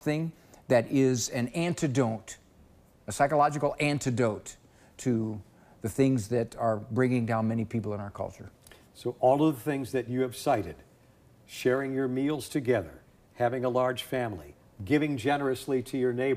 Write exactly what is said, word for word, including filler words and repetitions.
thing that is an antidote, a psychological antidote to the things that are bringing down many people in our culture. So all of the things that you have cited, sharing your meals together, having a large family, giving generously to your neighbor,